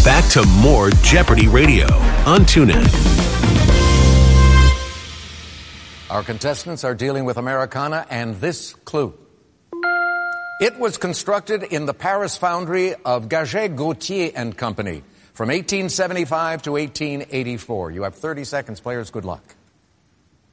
back to more Jeopardy Radio on TuneIn. Our contestants are dealing with Americana and this clue. It was constructed in the Paris foundry of Gaget, Gauthier and Company from 1875 to 1884. You have 30 seconds, players. Good luck.